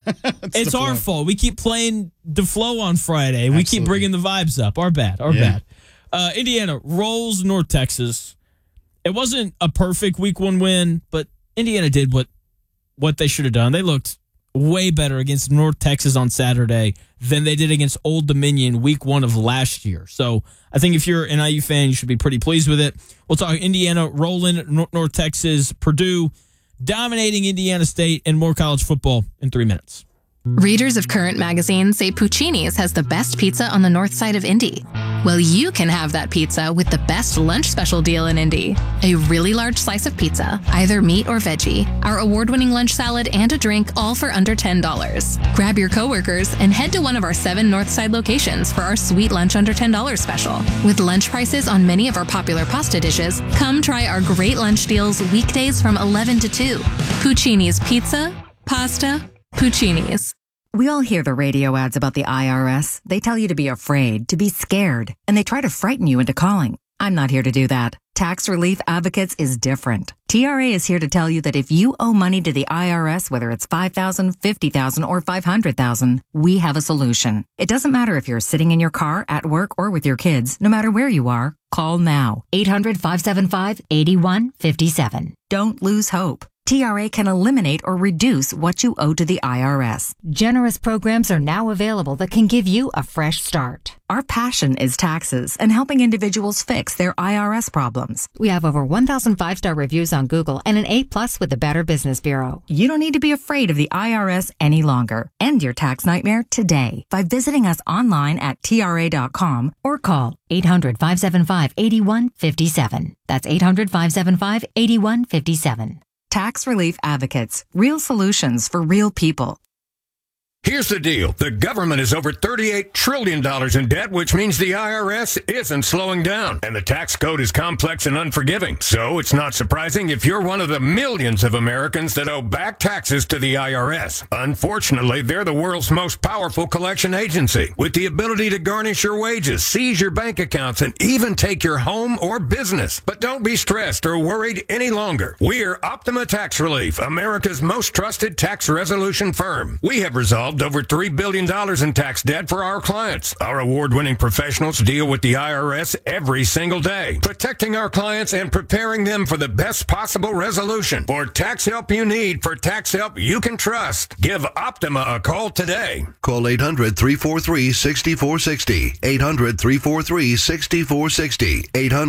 It's our fault. We keep playing the flow on Friday. Absolutely. We keep bringing the vibes up. Our bad. Indiana rolls North Texas. It wasn't a perfect week 1 win, but Indiana did what they should have done. They looked way better against North Texas on Saturday than they did against Old Dominion week 1 of last year. So I think if you're an IU fan, you should be pretty pleased with it. We'll talk Indiana rolling North Texas, Purdue dominating Indiana State, and more college football in 3 minutes. Readers of Current Magazine say Puccini's has the best pizza on the north side of Indy. Well, you can have that pizza with the best lunch special deal in Indy. A really large slice of pizza, either meat or veggie, our award-winning lunch salad, and a drink, all for under $10. Grab your coworkers and head to one of our 7 north side locations for our sweet lunch under $10 special. With lunch prices on many of our popular pasta dishes, come try our great lunch deals weekdays from 11 to 2. Puccini's Pizza, Pasta, Puccini's. We all hear the radio ads about the IRS. They tell you to be afraid, to be scared, and they try to frighten you into calling. I'm not here to do that. Tax Relief Advocates is different. TRA is here to tell you that if you owe money to the IRS, whether it's $5,000, $50,000, or $500,000, we have a solution. It doesn't matter if you're sitting in your car, at work, or with your kids. No matter where you are, call now. 800-575-8157. Don't lose hope. TRA can eliminate or reduce what you owe to the IRS. Generous programs are now available that can give you a fresh start. Our passion is taxes and helping individuals fix their IRS problems. We have over 1,000 5-star reviews on Google and an A+ with the Better Business Bureau. You don't need to be afraid of the IRS any longer. End your tax nightmare today by visiting us online at TRA.com or call 800-575-8157. That's 800-575-8157. Tax Relief Advocates. Real solutions for real people. Here's the deal. The government is over $38 trillion in debt, which means the IRS isn't slowing down. And the tax code is complex and unforgiving. So it's not surprising if you're one of the millions of Americans that owe back taxes to the IRS. Unfortunately, they're the world's most powerful collection agency, with the ability to garnish your wages, seize your bank accounts, and even take your home or business. But don't be stressed or worried any longer. We're Optima Tax Relief, America's most trusted tax resolution firm. We have resolved over $3 billion in tax debt for our clients. Our award-winning professionals deal with the IRS every single day, protecting our clients and preparing them for the best possible resolution. For tax help you need, for tax help you can trust, give Optima a call today. Call 800-343-6460. 800-343-6460.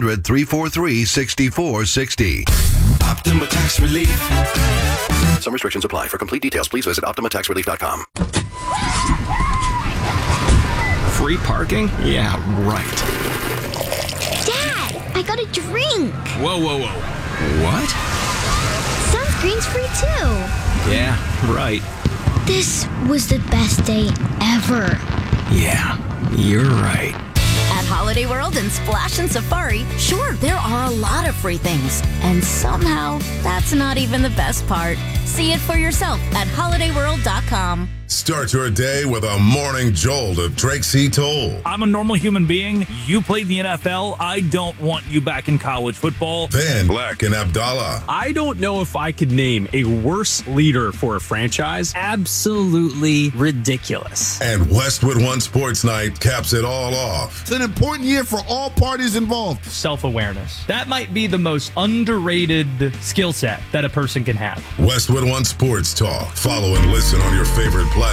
800-343-6460. Optima Tax Relief. Some restrictions apply. For complete details, please visit OptimaTaxRelief.com. Free parking? Yeah, right. Dad, I got a drink. Whoa. What? Sunscreen's free too. Yeah, right. This was the best day ever. Yeah, you're right. At Holiday World and Splash and Safari, sure, there are a lot of free things. And somehow, that's not even the best part. See it for yourself at holidayworld.com. Start your day with a morning jolt of Drake C. Toll. I'm a normal human being. You played in the NFL. I don't want you back in college football. Then Black and Abdallah. I don't know if I could name a worse leader for a franchise. Absolutely ridiculous. And Westwood One Sports Night caps it all off. It's an important year for all parties involved. Self-awareness. That might be the most underrated skill set that a person can have. Westwood One Sports Talk. Follow and listen on your favorite platform.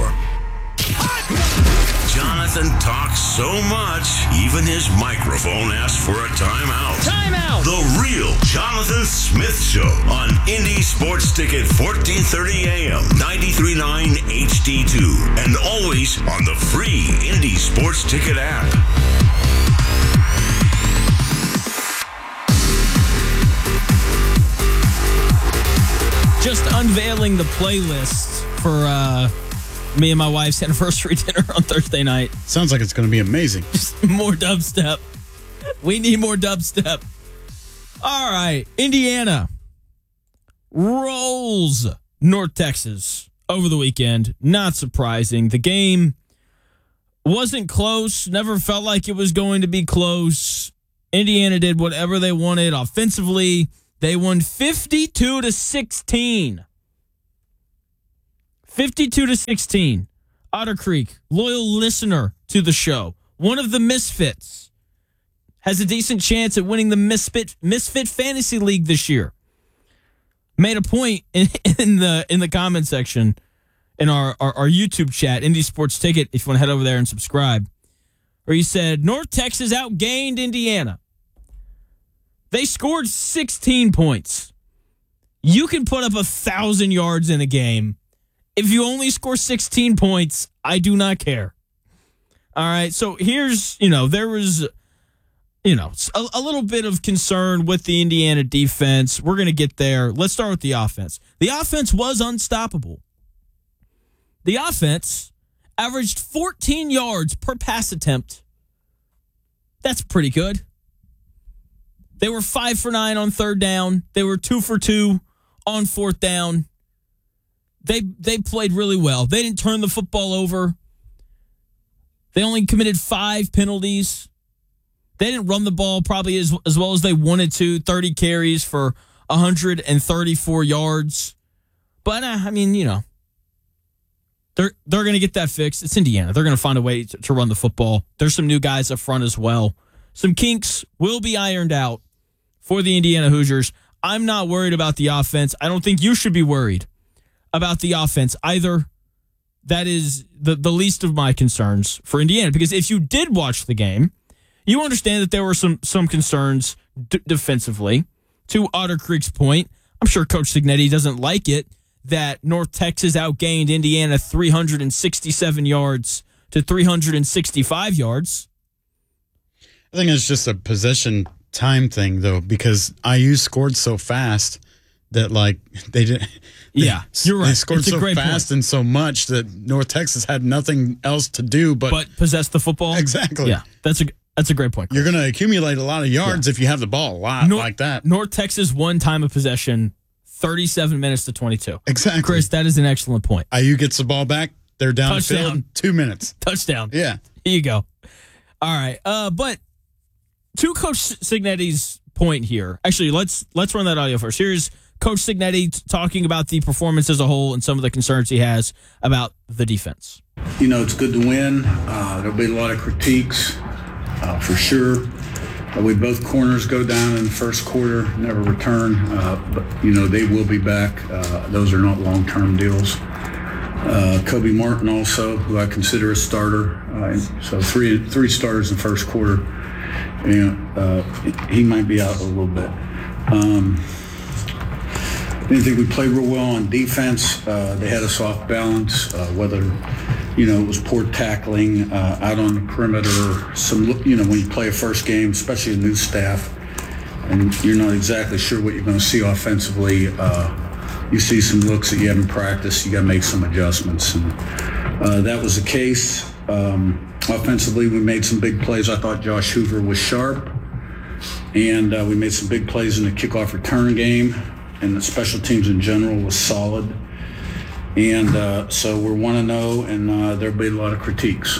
Jonathan talks so much, even his microphone asks for a timeout. Timeout! The real Jonathan Smith Show on Indy Sports Ticket, 1430 AM, 93.9 HD2, and always on the free Indy Sports Ticket app. Just unveiling the playlist for me and my wife's anniversary dinner on Thursday night. Sounds like it's going to be amazing. Just more dubstep. We need more dubstep. All right. Indiana rolls North Texas over the weekend. Not surprising. The game wasn't close. Never felt like it was going to be close. Indiana did whatever they wanted offensively. They won 52-16. 52-16. Otter Creek, loyal listener to the show, one of the misfits, has a decent chance at winning the Misfit Fantasy League this year. Made a point in the comment section in our YouTube chat, Indy Sports Ticket, if you want to head over there and subscribe, where he said, North Texas outgained Indiana. They scored 16 points. You can put up 1,000 yards in a game. If you only score 16 points, I do not care. All right, so here's, there was, a little bit of concern with the Indiana defense. We're going to get there. Let's start with the offense. The offense was unstoppable. The offense averaged 14 yards per pass attempt. That's pretty good. They were 5 for 9 on third down. They were 2 for 2 on fourth down. They played really well. They didn't turn the football over. They only committed 5 penalties. They didn't run the ball probably as well as they wanted to. 30 carries for 134 yards. But, they're going to get that fixed. It's Indiana. They're going to find a way to run the football. There's some new guys up front as well. Some kinks will be ironed out for the Indiana Hoosiers. I'm not worried about the offense. I don't think you should be worried about the offense either. That is the least of my concerns for Indiana, because if you did watch the game, you understand that there were some concerns defensively. To Otter Creek's point, I'm sure Coach Cignetti doesn't like it that North Texas outgained Indiana 367 yards to 365 yards. I think it's just a possession time thing, though, because IU scored so fast that, they did. Yeah, you're right. They scored so fast and so much that North Texas had nothing else to do but possess the football. Exactly. Yeah, that's a great point, Chris. You're going to accumulate a lot of yards if you have the ball a lot like that. North Texas won time of possession, 37 minutes to 22. Exactly. Chris, that is an excellent point. IU gets the ball back. They're down the field. 2 minutes. Touchdown. Yeah. Here you go. All right. But to Coach Cignetti's point here, actually, let's run that audio first. Here's Coach Cignetti talking about the performance as a whole and some of the concerns he has about the defense. It's good to win. There'll be a lot of critiques, for sure. We both corners go down in the first quarter, never return. But they will be back. Those are not long-term deals. Kobe Martin also, who I consider a starter. So three starters in the first quarter. He might be out a little bit. I didn't think we played real well on defense. They had us off balance, whether, it was poor tackling out on the perimeter. When you play a first game, especially a new staff, and you're not exactly sure what you're going to see offensively, you see some looks that you haven't practiced. You got to make some adjustments. And that was the case. Offensively, we made some big plays. I thought Josh Hoover was sharp. And we made some big plays in the kickoff return game. And the special teams in general was solid. And so we're 1-0, and there'll be a lot of critiques.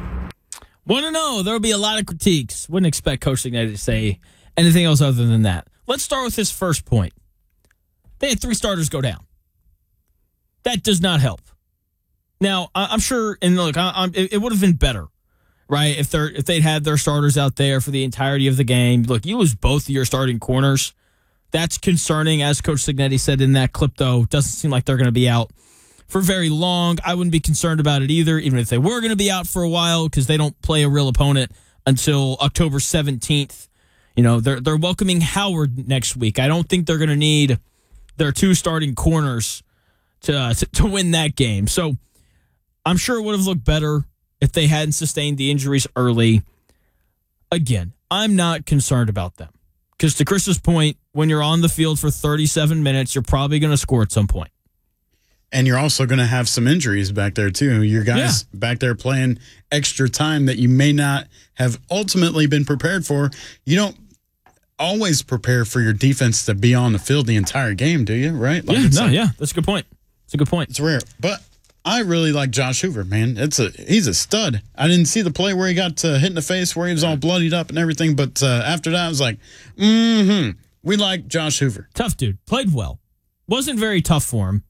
1-0, there'll be a lot of critiques. Wouldn't expect Coach Cignetti to say anything else other than that. Let's start with his first point. They had 3 starters go down. That does not help. Now, I'm sure, and look, it would have been better, right, if they'd had their starters out there for the entirety of the game. Look, you lose both of your starting corners. That's concerning, as Coach Cignetti said in that clip, though. Doesn't seem like they're going to be out for very long. I wouldn't be concerned about it either, even if they were going to be out for a while, because they don't play a real opponent until October 17th. They're welcoming Howard next week. I don't think they're going to need their 2 starting corners to win that game. So I'm sure it would have looked better if they hadn't sustained the injuries early. Again, I'm not concerned about them. Because to Chris's point, when you're on the field for 37 minutes, you're probably going to score at some point. And you're also going to have some injuries back there, too. Your guys back there playing extra time that you may not have ultimately been prepared for. You don't always prepare for your defense to be on the field the entire game, do you? Right? That's a good point. It's a good point. It's rare. But I really like Josh Hoover, man. He's a stud. I didn't see the play where he got hit in the face, where he was all bloodied up and everything. But after that, I was like, we like Josh Hoover. Tough dude. Played well. Wasn't very tough for him.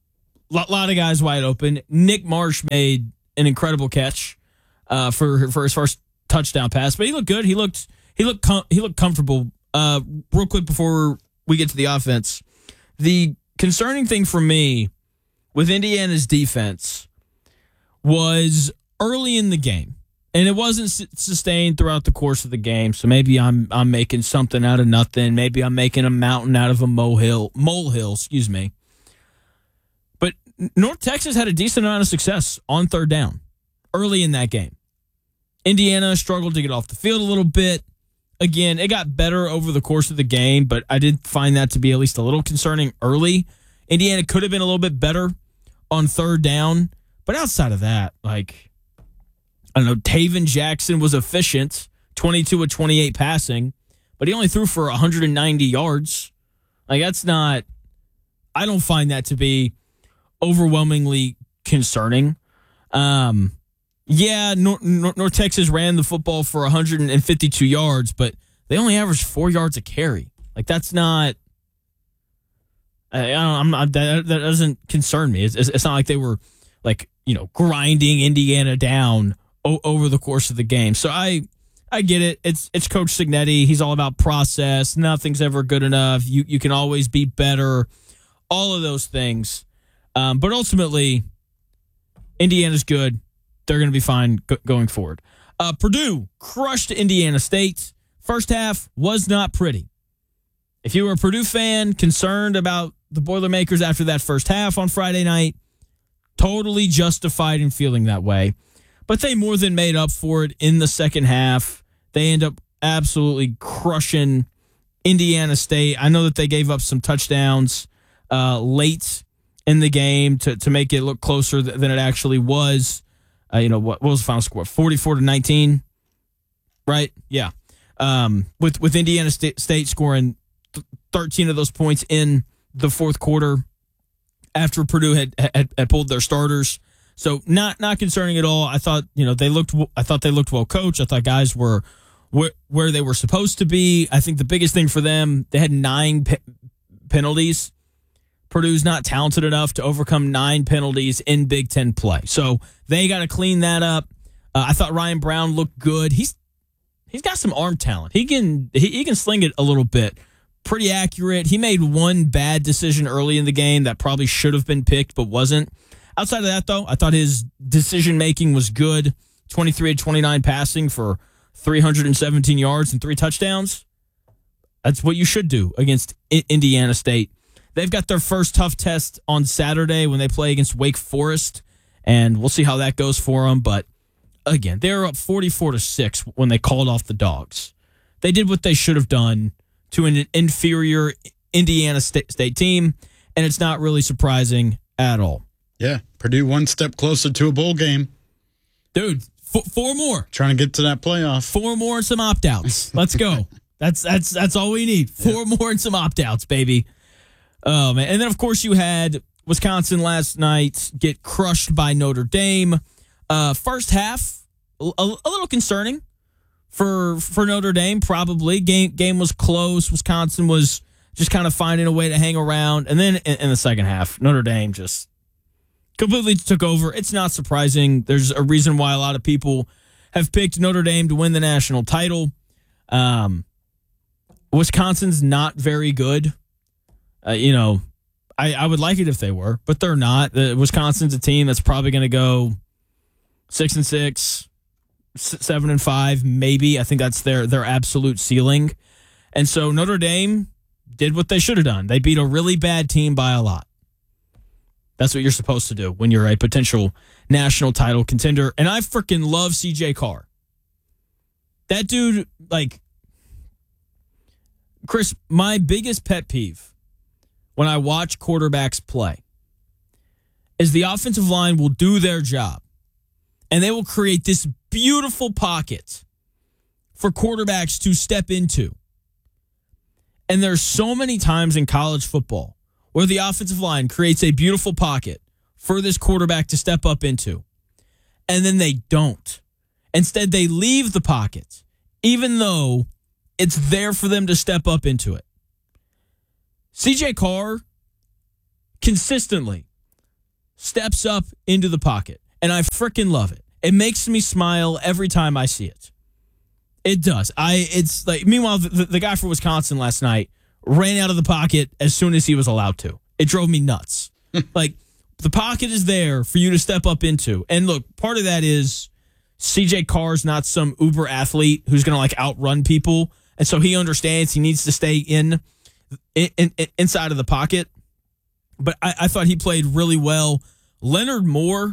lot of guys wide open. Nick Marsh made an incredible catch for his first touchdown pass, but he looked good. He looked comfortable. Real quick before we get to the offense, the concerning thing for me with Indiana's defense was early in the game, and it wasn't sustained throughout the course of the game. So maybe I'm making something out of nothing. Maybe I'm making a mountain out of a molehill. Excuse me. But North Texas had a decent amount of success on third down early in that game. Indiana struggled to get off the field a little bit. Again, it got better over the course of the game, but I did find that to be at least a little concerning early. Indiana could have been a little bit better on third down, but outside of that, like, I don't know, Taven Jackson was efficient, 22 of 28 passing, but he only threw for 190 yards. Like, that's not, I don't find that to be overwhelmingly concerning. Yeah, North Texas ran the football for 152 yards, but they only averaged 4 yards a carry. Like, that's not. That doesn't concern me. It's not like they were, like, grinding Indiana down over the course of the game. So I get it. It's Coach Cignetti. He's all about process. Nothing's ever good enough. You can always be better. All of those things. But ultimately, Indiana's good. They're going to be fine going forward. Purdue crushed Indiana State. First half was not pretty. If you were a Purdue fan concerned about the Boilermakers after that first half on Friday night, totally justified in feeling that way. But they more than made up for it in the second half. They end up absolutely crushing Indiana State. I know that they gave up some touchdowns late in the game to make it look closer than it actually was. What was the final score? 44-19, right? Yeah. With Indiana State scoring 13 of those points in the fourth quarter after Purdue had pulled their starters. So not concerning at all. I thought they looked well coached. I thought guys were where they were supposed to be. I think the biggest thing for them, they had 9 penalties. Purdue's not talented enough to overcome 9 penalties in Big Ten play. So they got to clean that up. I thought Ryan Brown looked good. He's got some arm talent. He can sling it a little bit. Pretty accurate. He made one bad decision early in the game that probably should have been picked but wasn't. Outside of that, though, I thought his decision-making was good. 23 of 29 passing for 317 yards and 3 touchdowns. That's what you should do against Indiana State. They've got their first tough test on Saturday when they play against Wake Forest, and we'll see how that goes for them. But, again, they were up 44-6 when they called off the Dogs. They did what they should have done to an inferior Indiana State team, and it's not really surprising at all. Yeah, Purdue one step closer to a bowl game. Dude, 4 more. Trying to get to that playoff. 4 more and some opt-outs. Let's go. That's all we need. 4 more and some opt-outs, baby. Oh, man. And then, of course, you had Wisconsin last night get crushed by Notre Dame. First half, a little concerning for Notre Dame, probably. Game was close. Wisconsin was just kind of finding a way to hang around. And then in the second half, Notre Dame just completely took over. It's not surprising. There's a reason why a lot of people have picked Notre Dame to win the national title. Wisconsin's not very good. I would like it if they were, but they're not. Wisconsin's a team that's probably going to go 6-6, 7-5, maybe. I think that's their absolute ceiling. And so Notre Dame did what they should have done. They beat a really bad team by a lot. That's what you're supposed to do when you're a potential national title contender. And I freaking love CJ Carr. That dude, like, Chris, my biggest pet peeve when I watch quarterbacks play is the offensive line will do their job and they will create this beautiful pocket for quarterbacks to step into. And there's so many times in college football where the offensive line creates a beautiful pocket for this quarterback to step up into, and then they don't. Instead, they leave the pocket, even though it's there for them to step up into it. CJ Carr consistently steps up into the pocket, and I freaking love it. It makes me smile every time I see it. It does. It's like, meanwhile, the guy for Wisconsin last night ran out of the pocket as soon as he was allowed to. It drove me nuts. Like, the pocket is there for you to step up into. And look, part of that is CJ Carr's not some uber athlete who's going to like outrun people. And so he understands he needs to stay inside of the pocket. But I thought he played really well. Leonard Moore,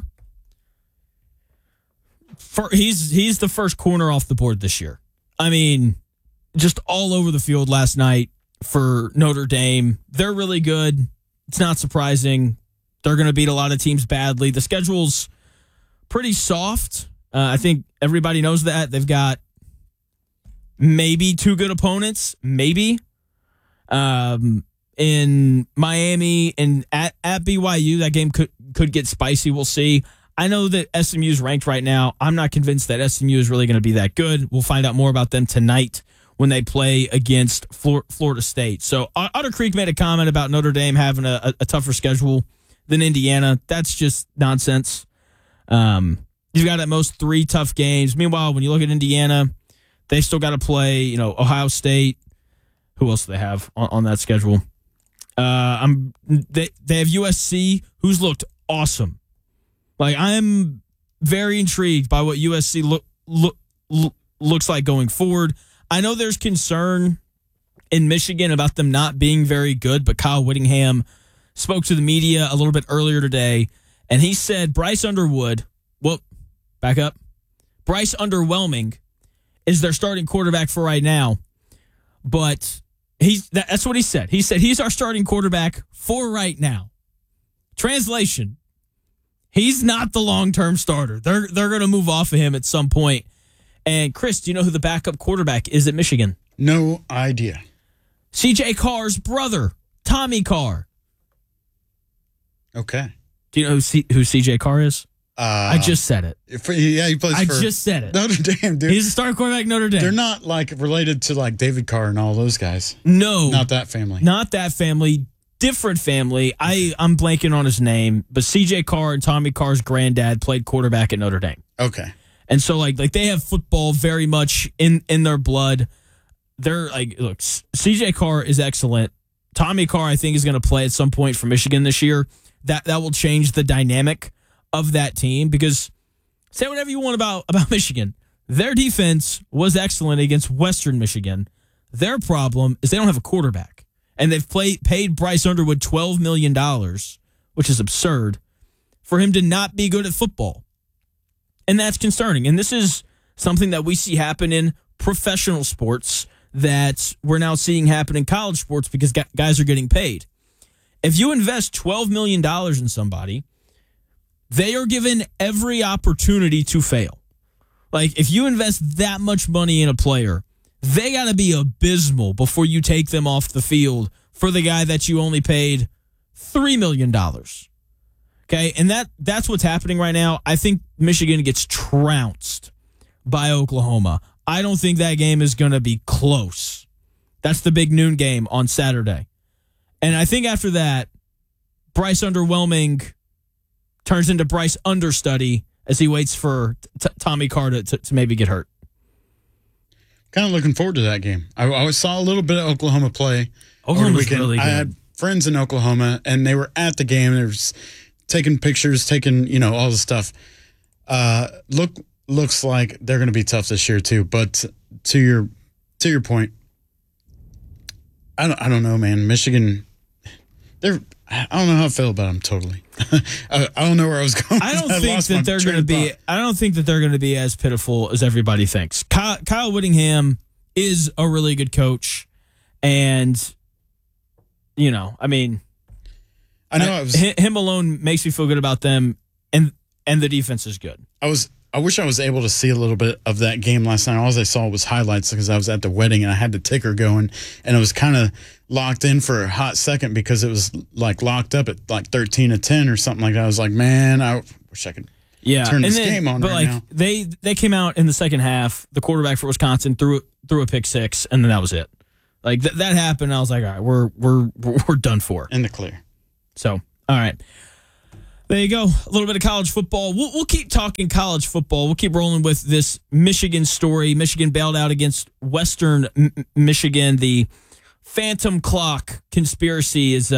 he's the first corner off the board this year. I mean, just all over the field last night for Notre Dame. They're really good. It's not surprising. They're going to beat a lot of teams badly. The schedule's pretty soft. I think everybody knows that. They've got maybe 2 good opponents, maybe. In Miami and at BYU, that game could get spicy. We'll see. I know that SMU is ranked right now. I'm not convinced that SMU is really going to be that good. We'll find out more about them tonight when they play against Florida State. So Otter Creek made a comment about Notre Dame having a tougher schedule than Indiana. That's just nonsense. You've got at most 3 tough games. Meanwhile, when you look at Indiana, they still got to play, Ohio State. Who else do they have on that schedule? They have USC, who's looked awesome. Like, I'm very intrigued by what USC looks like going forward. I know there's concern in Michigan about them not being very good, but Kyle Whittingham spoke to the media a little bit earlier today, and he said Bryce Underwood, Bryce Underwhelming is their starting quarterback for right now, but that's what he said. He said he's our starting quarterback for right now. Translation, he's not the long-term starter. They're going to move off of him at some point. And Chris, do you know who the backup quarterback is at Michigan? No idea. CJ Carr's brother, Tommy Carr. Okay. Do you know who CJ Carr is? I just said it. Yeah, he plays I just said it. Notre Dame, dude. He's the starting quarterback at Notre Dame. They're not like related to like David Carr and all those guys. No. Not that family. Not that family. Different family. I'm blanking on his name, but CJ Carr and Tommy Carr's granddad played quarterback at Notre Dame. Okay. And so like they have football very much in their blood. They're like, look, CJ Carr is excellent. Tommy Carr, I think, is going to play at some point for Michigan this year. That will change the dynamic of that team, because say whatever you want about Michigan. Their defense was excellent against Western Michigan. Their problem is they don't have a quarterback. And they've paid Bryce Underwood $12 million, which is absurd, for him to not be good at football. And that's concerning. And this is something that we see happen in professional sports that we're now seeing happen in college sports because guys are getting paid. If you invest $12 million in somebody, they are given every opportunity to fail. Like, if you invest that much money in a player, they got to be abysmal before you take them off the field for the guy that you only paid $3 million. Okay, and that's what's happening right now. I think Michigan gets trounced by Oklahoma. I don't think that game is going to be close. That's the big noon game on Saturday. And I think after that, Bryce Underwhelming turns into Bryce Understudy as he waits for Tommy Carr to maybe get hurt. Kind of looking forward to that game. I saw a little bit of Oklahoma play. Oklahoma's really good. I had friends in Oklahoma, and they were at the game. They were taking pictures, all the stuff. Looks like they're going to be tough this year too. But to your point, I don't know, man. Michigan, I don't know how I feel about them totally. I don't know where I was going. I don't think that they're going to be. I don't think that they're going to be as pitiful as everybody thinks. Kyle Whittingham is a really good coach, and him alone makes me feel good about them, and the defense is good. I wish I was able to see a little bit of that game last night. All I saw was highlights because I was at the wedding and I had the ticker going, and it was kind of locked in for a hot second because it was like locked up at like 13-10 or something like that. I was like, man, I wish I could turn this game on right now. They came out in the second half. The quarterback for Wisconsin threw a pick six, and then that was it. Like that happened. I was like, all right, we're done for. In the clear. So, all right. There you go. A little bit of college football. We'll keep talking college football. We'll keep rolling with this Michigan story. Michigan bailed out against Western Michigan. The phantom clock conspiracy is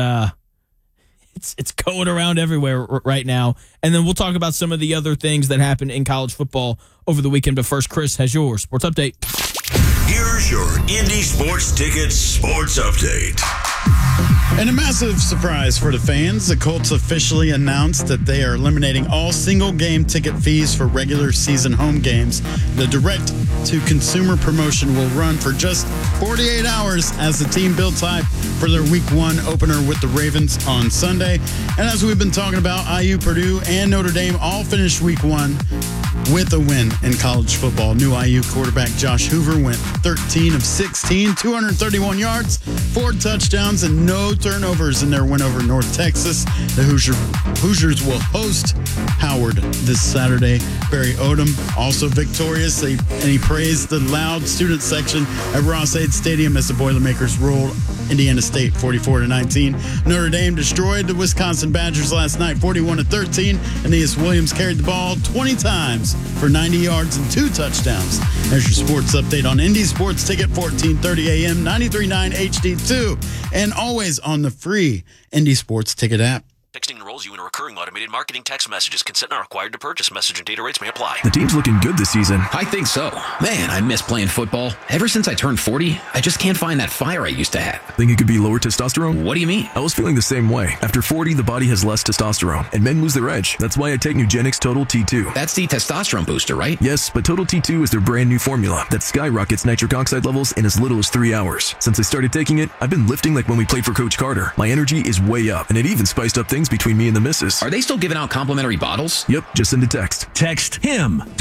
it's going around everywhere right now. And then we'll talk about some of the other things that happened in college football over the weekend. But first, Chris has your sports update. Here's your Indy Sports Ticket Sports Update. And a massive surprise for the fans, the Colts officially announced that they are eliminating all single-game ticket fees for regular season home games. The direct-to-consumer promotion will run for just 48 hours as the team builds hype for their Week 1 opener with the Ravens on Sunday. And as we've been talking about, IU, Purdue, and Notre Dame all finished Week 1 with a win in college football. New IU quarterback Josh Hoover went 13 of 16, 231 yards, 4 touchdowns, and no turnovers in their win over North Texas. The Hoosiers will host Howard this Saturday. Barry Odom also victorious, and he praised the loud student section at Ross-Ade Stadium as the Boilermakers rolled Indiana State 44-19. Notre Dame destroyed the Wisconsin Badgers last night 41-13. Aeneas Williams carried the ball 20 times for 90 yards and 2 touchdowns. There's your sports update on Indy Sports Ticket, 1430 AM, 93.9 HD2, and always on the free Indy Sports Ticket app. Texting enrolls you in a recurring automated marketing text messages. Consent not required to purchase. Message and data rates may apply. The team's looking good this season. I think so. Man, I miss playing football. Ever since I turned 40, I just can't find that fire I used to have. Think it could be lower testosterone? What do you mean? I was feeling the same way. After 40, the body has less testosterone, and men lose their edge. That's why I take Nugenix Total T2. That's the testosterone booster, right? Yes, but Total T2 is their brand new formula that skyrockets nitric oxide levels in as little as 3 hours. Since I started taking it, I've been lifting like when we played for Coach Carter. My energy is way up, and it even spiced up things between me and the missus. Are they still giving out complimentary bottles? Yep, just send a text. Text HIM to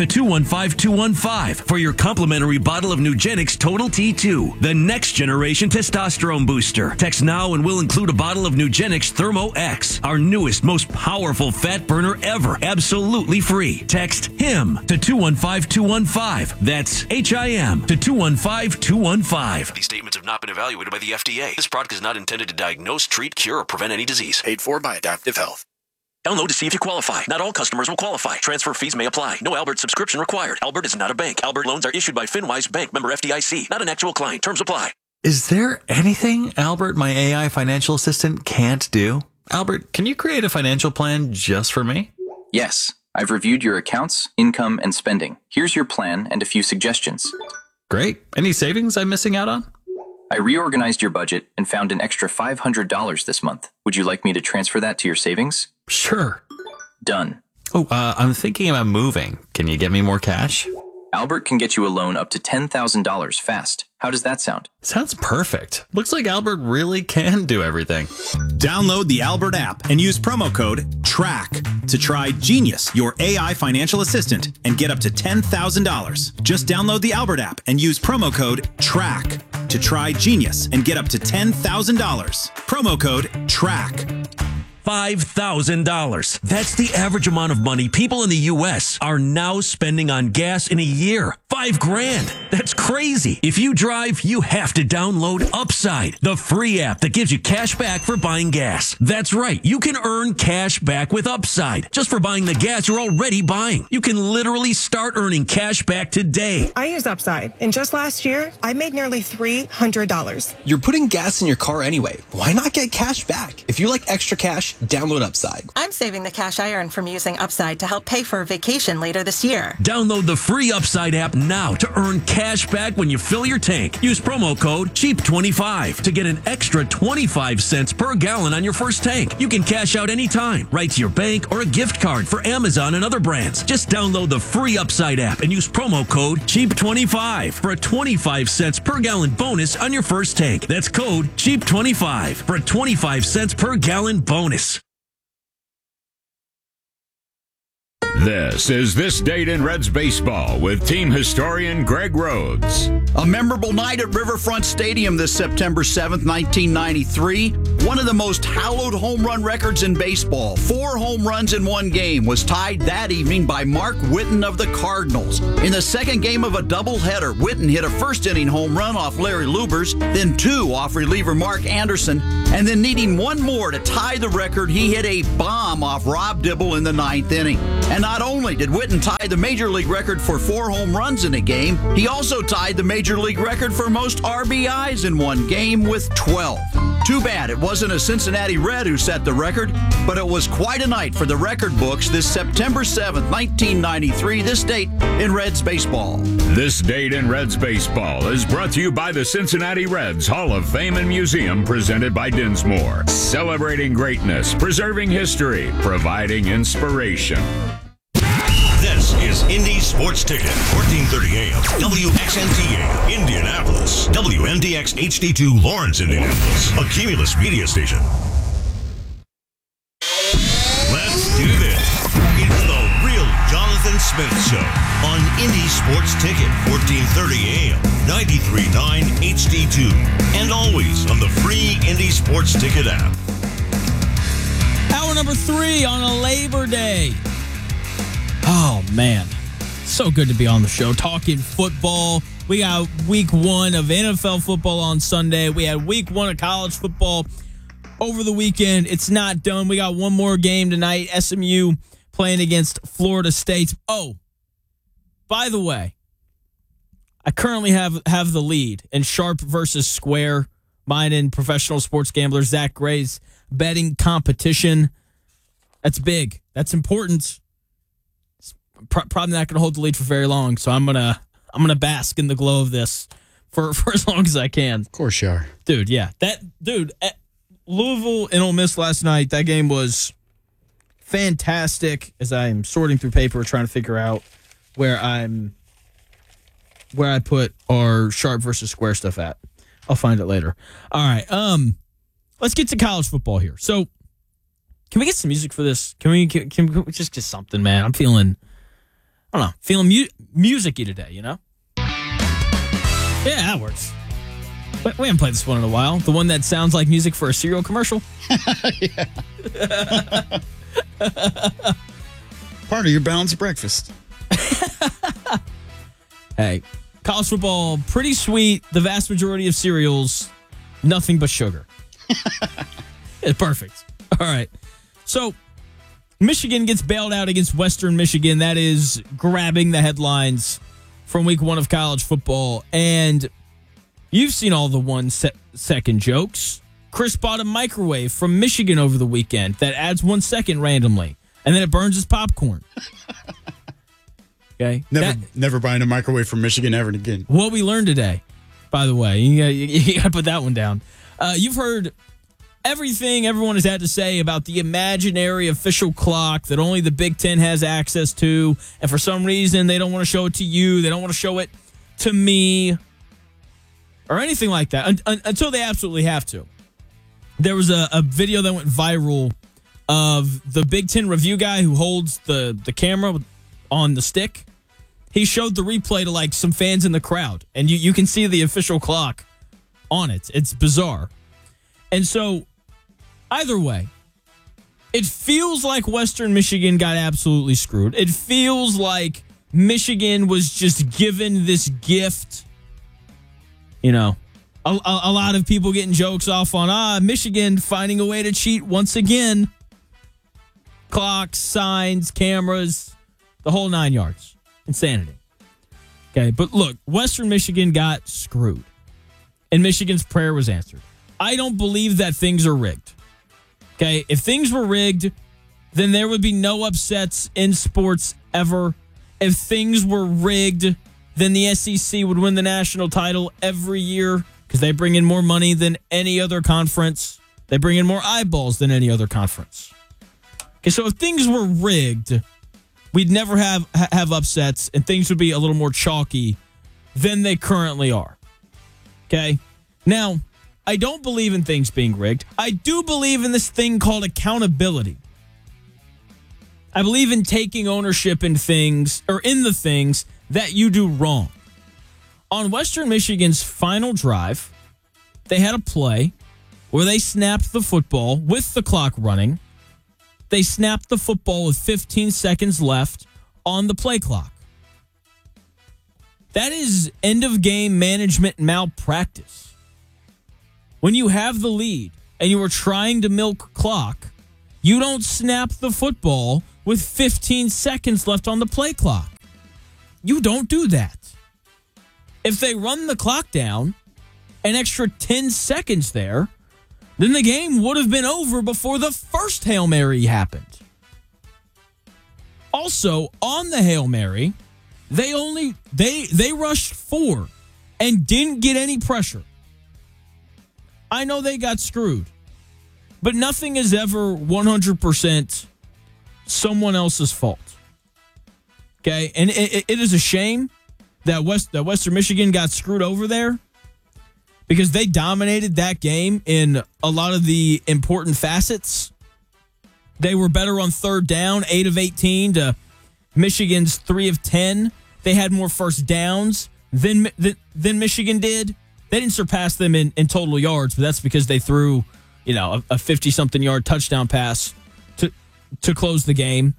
215-215 for your complimentary bottle of Nugenix Total T2, the next generation testosterone booster. Text now and we'll include a bottle of Nugenix Thermo X, our newest, most powerful fat burner ever, absolutely free. Text HIM to 215-215. That's HIM to 215-215. These statements have not been evaluated by the FDA. This product is not intended to diagnose, treat, cure, or prevent any disease. Paid for by Adaptive Health. Download to see if you qualify. Not all customers will qualify. Transfer fees may apply. No Albert subscription required. Albert is not a bank. Albert loans are issued by FinWise Bank, member FDIC. Not an actual client. Terms apply. Is there anything Albert, my AI financial assistant, can't do? Albert, can you create a financial plan just for me? Yes. I've reviewed your accounts, income, and spending. Here's your plan and a few suggestions. Great. Any savings I'm missing out on? I reorganized your budget and found an extra $500 this month. Would you like me to transfer that to your savings? Sure. Done. Oh, I'm thinking about moving. Can you get me more cash? Albert can get you a loan up to $10,000 fast. How does that sound? Sounds perfect. Looks like Albert really can do everything. Download the Albert app and use promo code TRACK to try Genius, your AI financial assistant, and get up to $10,000. Just download the Albert app and use promo code TRACK to try Genius and get up to $10,000. Promo code TRACK. $5,000. That's the average amount of money people in the U.S. are now spending on gas in a year. $5,000. That's crazy. If you drive, you have to download Upside, the free app that gives you cash back for buying gas. That's right. You can earn cash back with Upside just for buying the gas you're already buying. You can literally start earning cash back today. I use Upside, and just last year, I made nearly $300. You're putting gas in your car anyway. Why not get cash back? If you like extra cash, download Upside. I'm saving the cash I earn from using Upside to help pay for a vacation later this year. Download the free Upside app now to earn cash back when you fill your tank. Use promo code CHEAP25 to get an extra 25 cents per gallon on your first tank. You can cash out anytime, right to your bank or a gift card for Amazon and other brands. Just download the free Upside app and use promo code CHEAP25 for a 25 cents per gallon bonus on your first tank. That's code CHEAP25 for a 25 cents per gallon bonus. This is This Date in Reds Baseball with team historian Greg Rhodes. A memorable night at Riverfront Stadium this September 7th, 1993. One of the most hallowed home run records in baseball, 4 home runs in one game, was tied that evening by Mark Whitten of the Cardinals. In the second game of a doubleheader, Whitten hit a first-inning home run off Larry Lubers, then 2 off reliever Mark Anderson, and then needing one more to tie the record, he hit a bomb off Rob Dibble in the 9th inning. And not only did Whitten tie the Major League record for 4 home runs in a game, he also tied the Major League record for most RBIs in one game with 12. Too bad it wasn't a Cincinnati Red who set the record, but it was quite a night for the record books this September 7th, 1993, this date in Reds baseball. This Date in Reds Baseball is brought to you by the Cincinnati Reds Hall of Fame and Museum, presented by Dinsmore. Celebrating greatness, preserving history, providing inspiration. This is Indy Sports Ticket, 1430 AM, WXNTA, Indianapolis, WMDX HD2, Lawrence, Indianapolis, a Cumulus media station. Let's do this. It's the real Jonathan Smith Show on Indy Sports Ticket, 1430 AM, 93.9 HD2, and always on the free Indy Sports Ticket app. Hour number 3 on a Labor Day. Oh, man. So good to be on the show. Talking football. We got week 1 of NFL football on Sunday. We had week 1 of college football over the weekend. It's not done. We got one more game tonight. SMU playing against Florida State. Oh, by the way, I currently have the lead in Sharp versus Square, mine and professional sports gambler Zach Gray's betting competition. That's big. That's important. Probably not going to hold the lead for very long, so I'm gonna bask in the glow of this for as long as I can. Of course you are, dude. Yeah, Louisville and Ole Miss last night. That game was fantastic. As I'm sorting through paper, trying to figure out where I put our Sharp versus Square stuff at. I'll find it later. All right, let's get to college football here. So, can we get some music for this? Can we just get something, man? I'm feeling. I don't know, feeling music-y today, you know? Yeah, that works. But we haven't played this one in a while. The one that sounds like music for a cereal commercial. Yeah. Part of your balanced breakfast. Hey, college football, pretty sweet. The vast majority of cereals, nothing but sugar. It's perfect. All right. So, Michigan gets bailed out against Western Michigan. That is grabbing the headlines from week 1 of college football. And you've seen all the 1-second jokes. Chris bought a microwave from Michigan over the weekend that adds 1 second randomly, and then it burns his popcorn. Okay? Never buying a microwave from Michigan ever again. What we learned today, by the way, you got to put that one down. You've heard everything everyone has had to say about the imaginary official clock that only the Big Ten has access to, and for some reason they don't want to show it to you, they don't want to show it to me, or anything like that, until they absolutely have to. There was a video that went viral of the Big Ten review guy who holds the camera on the stick. He showed the replay to like some fans in the crowd, and you can see the official clock on it. It's bizarre. And so, either way, it feels like Western Michigan got absolutely screwed. It feels like Michigan was just given this gift. You know, a lot of people getting jokes off on, Michigan finding a way to cheat once again. Clocks, signs, cameras, the whole 9 yards. Insanity. Okay, but look, Western Michigan got screwed. And Michigan's prayer was answered. I don't believe that things are rigged. Okay, if things were rigged, then there would be no upsets in sports ever. If things were rigged, then the SEC would win the national title every year because they bring in more money than any other conference. They bring in more eyeballs than any other conference. Okay, so if things were rigged, we'd never have upsets, and things would be a little more chalky than they currently are. Okay, now, I don't believe in things being rigged. I do believe in this thing called accountability. I believe in taking ownership in things, or in the things that you do wrong. On Western Michigan's final drive, they had a play where they snapped the football with the clock running. They snapped the football with 15 seconds left on the play clock. That is end-of-game management malpractice. When you have the lead and you are trying to milk clock, you don't snap the football with 15 seconds left on the play clock. You don't do that. If they run the clock down an extra 10 seconds there, then the game would have been over before the first Hail Mary happened. Also, on the Hail Mary, they rushed 4 and didn't get any pressure. I know they got screwed, but nothing is ever 100% someone else's fault. Okay? And it is a shame that Western Michigan got screwed over there, because they dominated that game in a lot of the important facets. They were better on third down, 8 of 18 to Michigan's 3 of 10. They had more first downs than Michigan did. They didn't surpass them in total yards, but that's because they threw, a 50-something yard touchdown pass to close the game.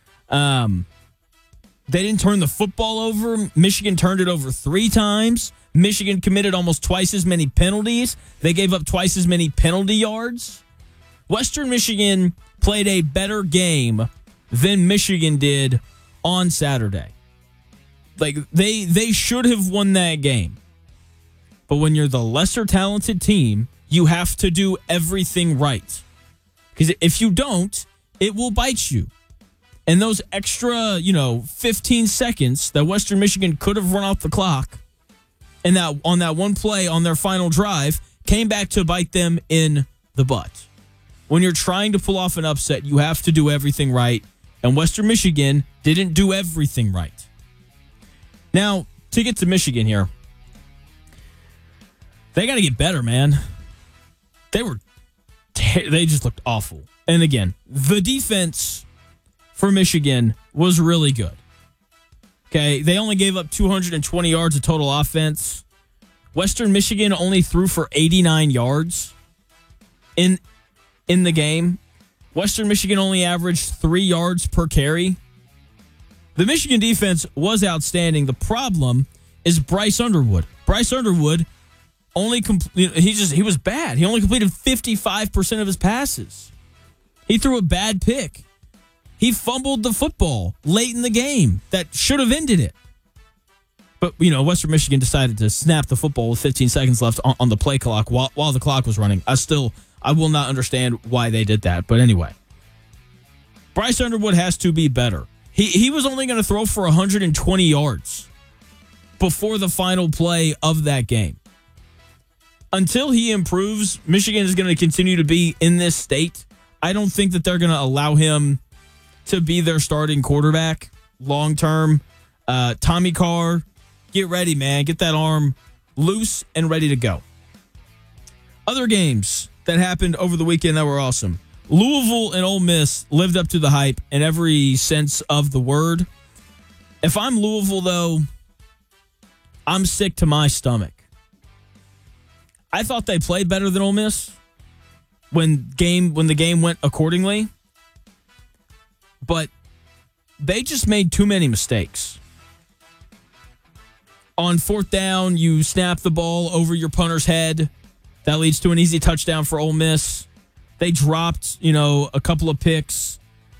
They didn't turn the football over. Michigan turned it over 3 times. Michigan committed almost twice as many penalties. They gave up twice as many penalty yards. Western Michigan played a better game than Michigan did on Saturday. Like, they should have won that game. But when you're the lesser talented team, you have to do everything right. Because if you don't, it will bite you. And those extra, 15 seconds that Western Michigan could have run off the clock, and that on that one play on their final drive, came back to bite them in the butt. When you're trying to pull off an upset, you have to do everything right. And Western Michigan didn't do everything right. Now, to get to Michigan here, they got to get better, man. They just looked awful. And again, the defense for Michigan was really good. Okay, they only gave up 220 yards of total offense. Western Michigan only threw for 89 yards in the game. Western Michigan only averaged 3 yards per carry. The Michigan defense was outstanding. The problem is Bryce Underwood. Bryce Underwood he was bad. He only completed 55% of his passes. He threw a bad pick. He fumbled the football late in the game that should have ended it. But, Western Michigan decided to snap the football with 15 seconds left on the play clock while the clock was running. I will not understand why they did that. But anyway, Bryce Underwood has to be better. He was only going to throw for 120 yards before the final play of that game. Until he improves, Michigan is going to continue to be in this state. I don't think that they're going to allow him to be their starting quarterback long term. Tommy Carr, get ready, man. Get that arm loose and ready to go. Other games that happened over the weekend that were awesome. Louisville and Ole Miss lived up to the hype in every sense of the word. If I'm Louisville, though, I'm sick to my stomach. I thought they played better than Ole Miss when the game went accordingly. But they just made too many mistakes. On fourth down, you snap the ball over your punter's head. That leads to an easy touchdown for Ole Miss. They dropped, a couple of picks.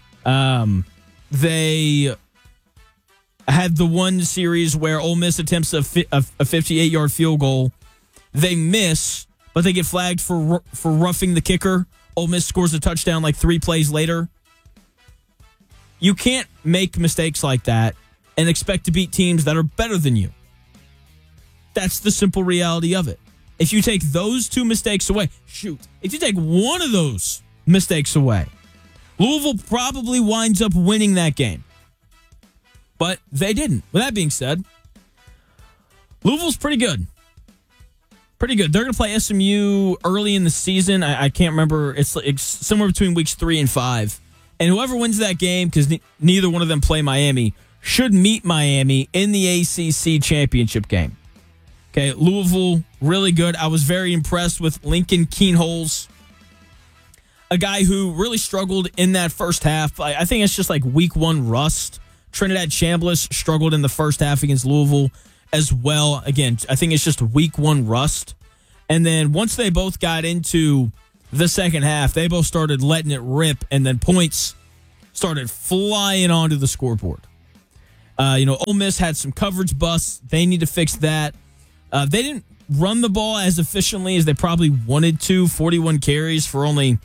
They had the one series where Ole Miss attempts a 58-yard field goal. They miss, but they get flagged for roughing the kicker. Ole Miss scores a touchdown like 3 plays later. You can't make mistakes like that and expect to beat teams that are better than you. That's the simple reality of it. If you take those 2 mistakes away, if you take one of those mistakes away, Louisville probably winds up winning that game. But they didn't. With that being said, Louisville's pretty good. Pretty good. They're going to play SMU early in the season. I can't remember. It's somewhere between weeks 3 and 5. And whoever wins that game, because neither one of them play Miami, should meet Miami in the ACC championship game. Okay, Louisville, really good. I was very impressed with Lincoln Kienholz, a guy who really struggled in that first half. I think it's just like week one rust. Trinidad Chambliss struggled in the first half against Louisville as well. Again, I think it's just week one rust. And then once they both got into the second half, they both started letting it rip, and then points started flying onto the scoreboard. Ole Miss had some coverage busts. They need to fix that. They didn't run the ball as efficiently as they probably wanted to. 41 carries for only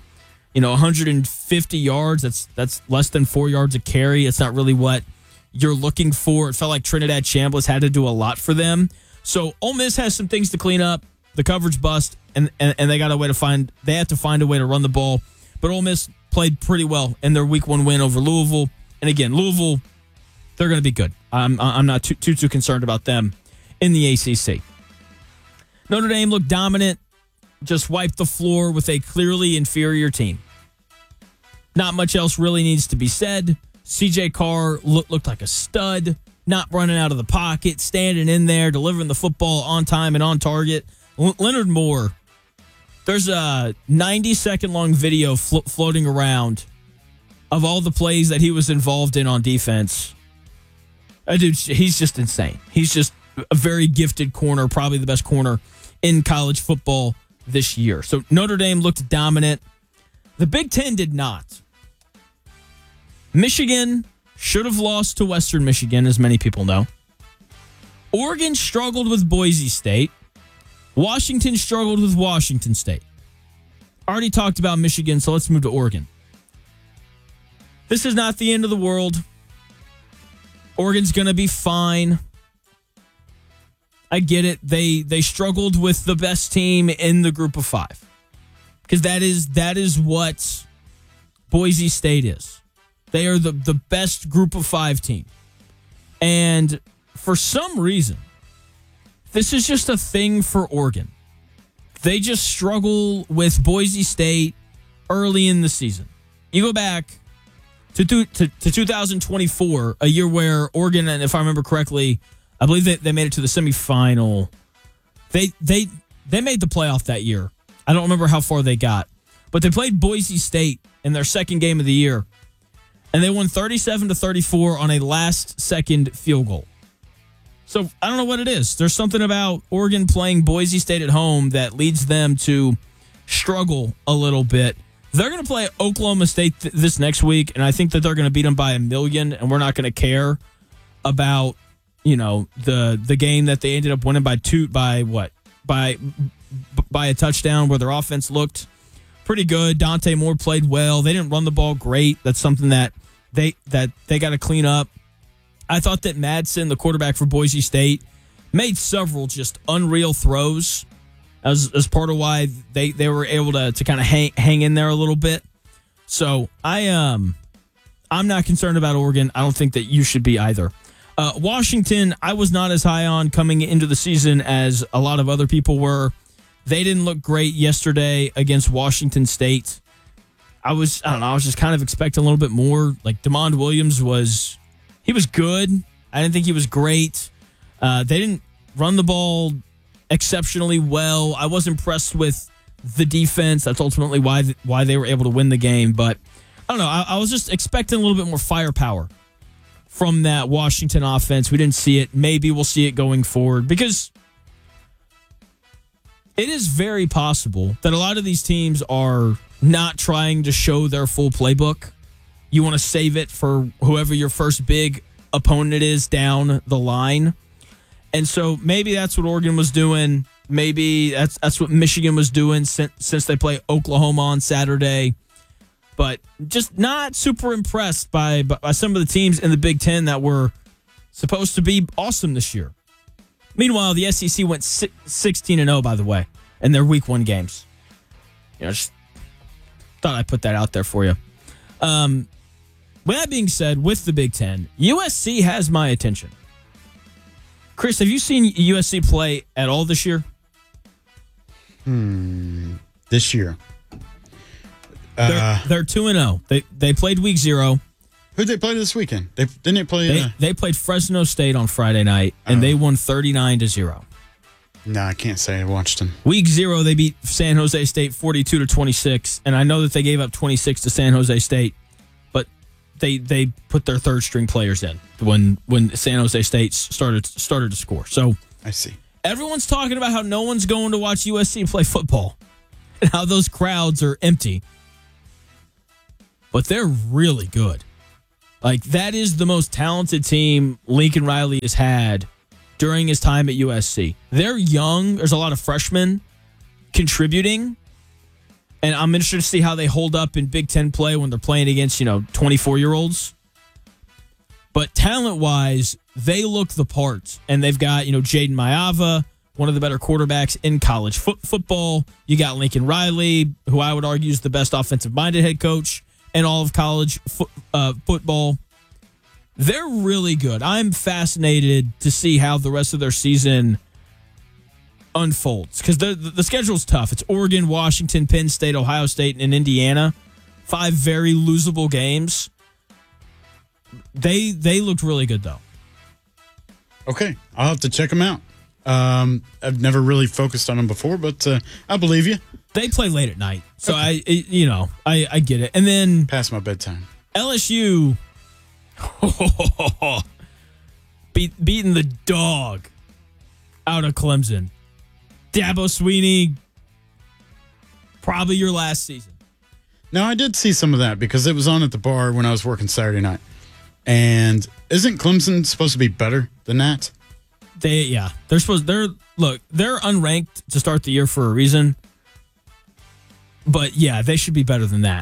150 yards. That's less than 4 yards a carry. It's not really what you're looking for. It felt like Trinidad Chambliss had to do a lot for them. So Ole Miss has some things to clean up. The coverage bust, and they got a way to they have to find a way to run the ball. But Ole Miss played pretty well in their week one win over Louisville. And again, Louisville, they're going to be good. I'm not too concerned about them in the ACC. Notre Dame looked dominant, just wiped the floor with a clearly inferior team. Not much else really needs to be said. CJ Carr looked like a stud, not running out of the pocket, standing in there, delivering the football on time and on target. Leonard Moore, there's a 90-second long video floating around of all the plays that he was involved in on defense. Dude, he's just insane. He's just a very gifted corner, probably the best corner in college football this year. So Notre Dame looked dominant. The Big Ten did not. Michigan should have lost to Western Michigan, as many people know. Oregon struggled with Boise State. Washington struggled with Washington State. Already talked about Michigan, so let's move to Oregon. This is not the end of the world. Oregon's going to be fine. I get it. They struggled with the best team in the group of five. Because that is what Boise State is. They are the best group of five team. And for some reason, this is just a thing for Oregon. They just struggle with Boise State early in the season. You go back to 2024, a year where Oregon, and if I remember correctly, I believe they made it to the semifinal. They made the playoff that year. I don't remember how far they got, but they played Boise State in their second game of the year, and they won 37-34 on a last-second field goal. So I don't know what it is. There's something about Oregon playing Boise State at home that leads them to struggle a little bit. They're going to play Oklahoma State this next week, and I think that they're going to beat them by 1,000,000, and we're not going to care about the game that they ended up winning by a touchdown, where their offense looked pretty good. Dante Moore played well. They didn't run the ball great. That's something that they got to clean up. I thought that Madsen, the quarterback for Boise State, made several just unreal throws as part of why they were able to kind of hang in there a little bit. So I'm not concerned about Oregon. I don't think that you should be either. Washington, I was not as high on coming into the season as a lot of other people were. They didn't look great yesterday against Washington State. I was just kind of expecting a little bit more. Like DeMond Williams was good. I didn't think he was great. They didn't run the ball exceptionally well. I was impressed with the defense. That's ultimately why they were able to win the game. But I don't know. I was just expecting a little bit more firepower from that Washington offense. We didn't see it. Maybe we'll see it going forward, because it is very possible that a lot of these teams are not trying to show their full playbook. You want to save it for whoever your first big opponent is down the line. And so maybe that's what Oregon was doing. Maybe that's what Michigan was doing since they play Oklahoma on Saturday. But just not super impressed by some of the teams in the Big Ten that were supposed to be awesome this year. Meanwhile, the SEC went 16-0, by the way, in their Week 1 games. Just thought I'd put that out there for you. With that being said, with the Big Ten, USC has my attention. Chris, have you seen USC play at all this year? This year. They're 2-0. They played week 0. Who'd they play this weekend? They played Fresno State on Friday night, and they won 39-0. No, I can't say I watched them. Week 0, they beat San Jose State 42-26, and I know that they gave up 26 to San Jose State, but they put their third string players in when San Jose State started to score. So I see. Everyone's talking about how no one's going to watch USC play football and how those crowds are empty, but they're really good. Like, that is the most talented team Lincoln Riley has had during his time at USC. They're young. There's a lot of freshmen contributing, and I'm interested to see how they hold up in Big Ten play when they're playing against, 24-year-olds. But talent-wise, they look the part, and they've got, Jaden Maiava, one of the better quarterbacks in college football. You got Lincoln Riley, who I would argue is the best offensive-minded head coach in all of college football. They're really good. I'm fascinated to see how the rest of their season unfolds, because the schedule's tough. It's Oregon, Washington, Penn State, Ohio State, and Indiana. 5 very losable games. They looked really good, though. Okay, I'll have to check them out. I've never really focused on them before, but I believe you. They play late at night, so okay. I get it. And then past my bedtime. LSU beating the dog out of Clemson. Dabo Swinney, probably your last season. No, I did see some of that because it was on at the bar when I was working Saturday night. And isn't Clemson supposed to be better than that? They're unranked to start the year for a reason. But yeah, they should be better than that.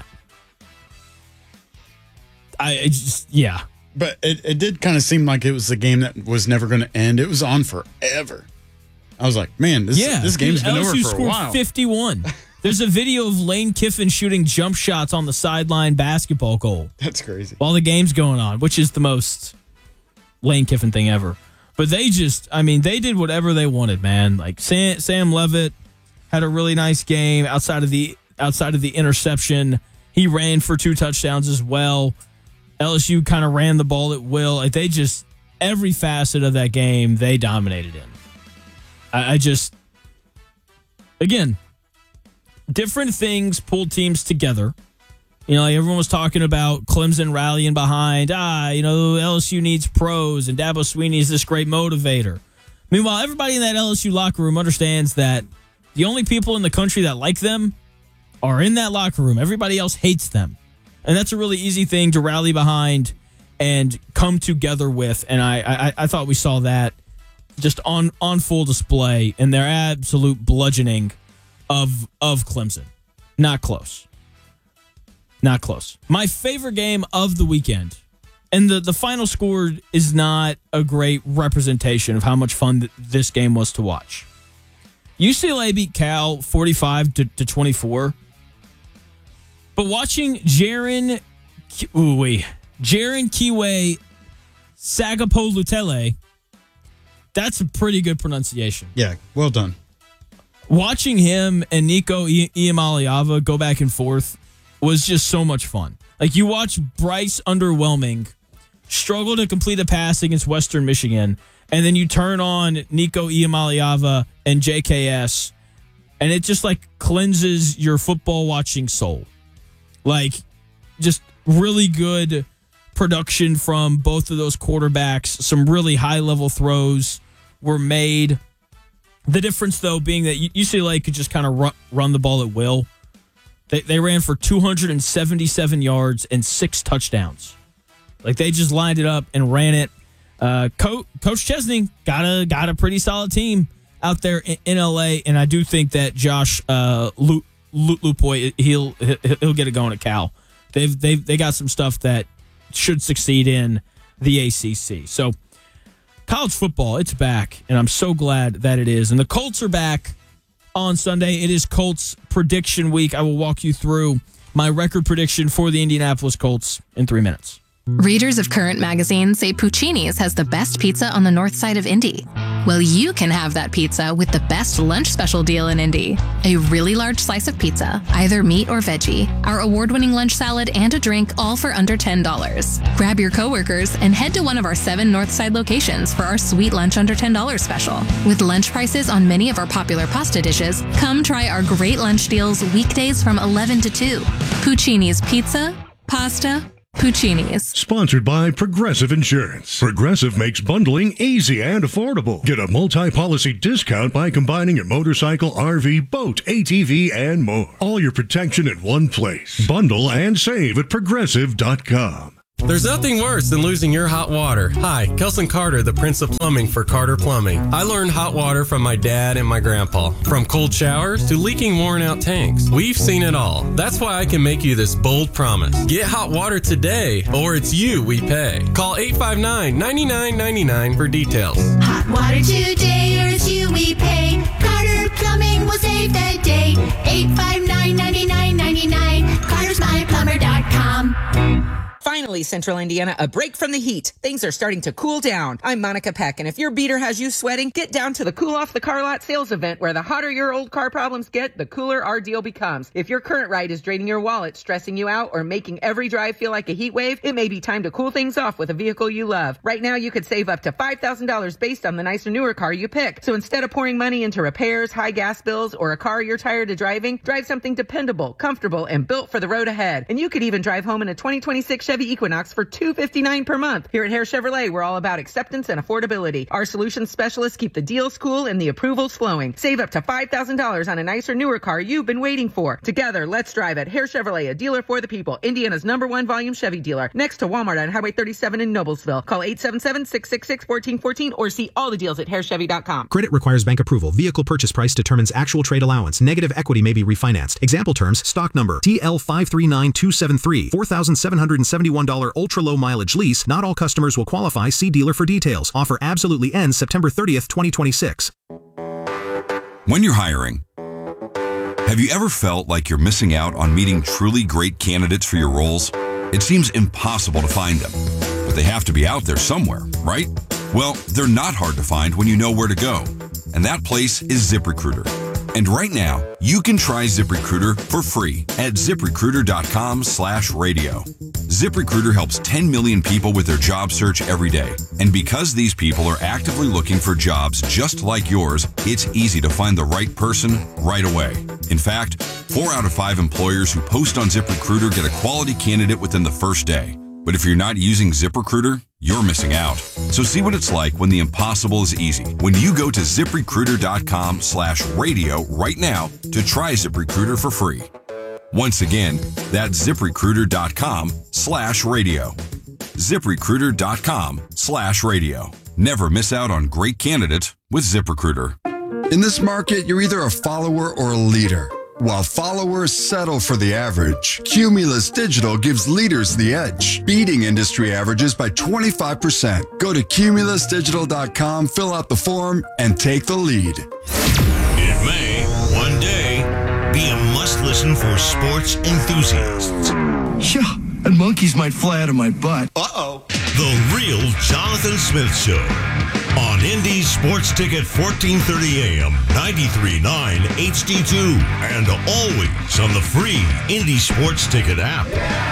But it did kind of seem like it was a game that was never going to end. It was on forever. I was like, man, this game's been over for a while. 51. There's a video of Lane Kiffin shooting jump shots on the sideline basketball goal. That's crazy. While the game's going on, which is the most Lane Kiffin thing ever. But they did whatever they wanted, man. Like Sam Leavitt had a really nice game outside of the interception. He ran for 2 touchdowns as well. LSU kind of ran the ball at will. Like, they just, every facet of that game, they dominated in. Again, different things pulled teams together. Like everyone was talking about Clemson rallying behind, LSU needs pros and Dabo Swinney is this great motivator. Meanwhile, everybody in that LSU locker room understands that the only people in the country that like them are in that locker room. Everybody else hates them. And that's a really easy thing to rally behind and come together with. And I thought we saw that just on full display in their absolute bludgeoning of Clemson. Not close. Not close. My favorite game of the weekend, and the final score is not a great representation of how much fun this game was to watch. UCLA beat Cal 45-24. But watching Jaron Kiwe Sagapolutele, that's a pretty good pronunciation. Yeah, well done. Watching him and Nico Iamaleava go back and forth was just so much fun. Like, you watch Bryce Underwhelming struggle to complete a pass against Western Michigan, and then you turn on Nico Iamaleava and JKS, and it just, like, cleanses your football watching soul. Like, just really good production from both of those quarterbacks. Some really high-level throws were made. The difference, though, being that UCLA could just kind of run the ball at will. They ran for 277 yards and 6 touchdowns. Like, they just lined it up and ran it. Coach Chesney got a pretty solid team out there in LA, and I do think that Josh Lupoy, he'll get it going at Cal. They got some stuff that should succeed in the ACC. So college football, it's back, and I'm so glad that it is. And the Colts are back on Sunday. It is Colts prediction week. I will walk you through my record prediction for the Indianapolis Colts in 3 minutes. Readers of Current Magazine say Puccini's has the best pizza on the north side of Indy. Well, you can have that pizza with the best lunch special deal in Indy. A really large slice of pizza, either meat or veggie, our award-winning lunch salad, and a drink, all for under $10. Grab your coworkers and head to one of our 7 Northside locations for our sweet lunch under $10 special. With lunch prices on many of our popular pasta dishes, come try our great lunch deals weekdays from 11 to 2. Puccini's Pizza, Pasta, Puccini's. Sponsored by Progressive Insurance. Progressive makes bundling easy and affordable. Get a multi-policy discount by combining your motorcycle, RV, boat, ATV, and more. All your protection in one place. Bundle and save at Progressive.com. There's nothing worse than losing your hot water. Hi, Kelson Carter, the Prince of Plumbing for Carter Plumbing. I learned hot water from my dad and my grandpa. From cold showers to leaking worn out tanks. We've seen it all. That's why I can make you this bold promise. Get hot water today, or it's you we pay. Call 859-9999 for details. Hot water today, or it's you we pay. Carter Plumbing will save the day. 859-9999. Carter'sMyPlumber.com. Finally, Central Indiana, a break from the heat. Things are starting to cool down. I'm Monica Peck, and if your beater has you sweating, get down to the Cool Off the Car Lot sales event, where the hotter your old car problems get, the cooler our deal becomes. If your current ride is draining your wallet, stressing you out, or making every drive feel like a heat wave, it may be time to cool things off with a vehicle you love. Right now, you could save up to $5,000 based on the nicer, newer car you pick. So instead of pouring money into repairs, high gas bills, or a car you're tired of driving, drive something dependable, comfortable, and built for the road ahead. And you could even drive home in a 2026 Chevy Equinox for $259 per month. Here at Hare Chevrolet, we're all about acceptance and affordability. Our solutions specialists keep the deals cool and the approvals flowing. Save up to $5,000 on a nicer, newer car you've been waiting for. Together, let's drive at Hare Chevrolet, a dealer for the people. Indiana's #1 volume Chevy dealer. Next to Walmart on Highway 37 in Noblesville. Call 877-666-1414 or see all the deals at HareChevy.com. Credit requires bank approval. Vehicle purchase price determines actual trade allowance. Negative equity may be refinanced. Example terms: stock number TL539273, $4,771 ultra-low mileage lease. Not all customers will qualify. See dealer for details. Offer absolutely ends September 30th, 2026. When you're hiring, have you ever felt like you're missing out on meeting truly great candidates for your roles? It seems impossible to find them, but they have to be out there somewhere, right? Well, they're not hard to find when you know where to go, and that place is ZipRecruiter. And right now, you can try ZipRecruiter for free at ZipRecruiter.com/radio. ZipRecruiter helps 10 million people with their job search every day. And because these people are actively looking for jobs just like yours, it's easy to find the right person right away. In fact, 4 out of 5 employers who post on ZipRecruiter get a quality candidate within the first day. But if you're not using ZipRecruiter, you're missing out. So see what it's like when the impossible is easy. When you go to ZipRecruiter.com/radio right now to try ZipRecruiter for free. Once again, that's ZipRecruiter.com/radio. ZipRecruiter.com/radio. Never miss out on great candidates with ZipRecruiter. In this market, you're either a follower or a leader. While followers settle for the average, Cumulus Digital gives leaders the edge, beating industry averages by 25%. Go to CumulusDigital.com, fill out the form, and take the lead. It may, one day, be a must-listen for sports enthusiasts. Yeah, and monkeys might fly out of my butt. Uh-oh. The Real Jonathan Smith Show. On Indy Sports Ticket 1430 AM, 93.9 HD2, and always on the free Indy Sports Ticket app.